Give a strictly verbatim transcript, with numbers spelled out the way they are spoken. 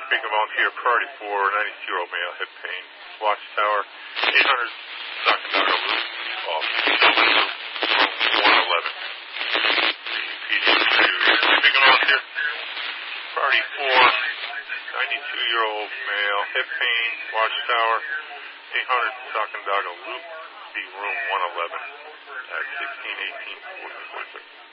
Speaking volunteer, priority four, ninety-two-year-old male, hip pain, Watchtower, eight hundred, Sacandaga Loop, off, one eleven. P D two, speaking volunteer, priority four, ninety-two-year-old male, hip pain, Watchtower, eight hundred, Sacandaga Loop, be room one eleven, at sixteen eighteen forty-four.